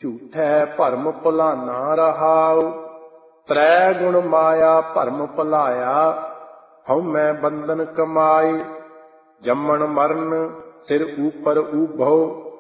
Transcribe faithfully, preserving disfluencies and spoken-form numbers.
ਝੂਠੈ ਭਰਮ ਭੁਲਾਨਾ ਰਹਾਉ। ਤ੍ਰੈ ਗੁਣ ਮਾਇਆ ਭਰਮ ਭੁਲਾਇਆ, ਹਉਮੈ ਬੰਧਨ ਕਮਾਏ। ਜੰਮਣ ਮਰਨ ਸਿਰ ਊਪਰ ਊਭਉ,